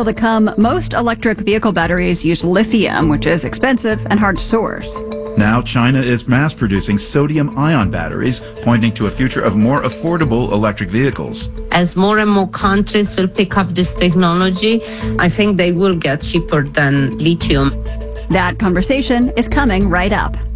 still to come, most electric vehicle batteries use lithium, which is expensive and hard to source. Now China is mass-producing sodium-ion batteries, pointing to a future of more affordable electric vehicles. As more and more countries will pick up this technology, I think they will get cheaper than lithium. That conversation is coming right up.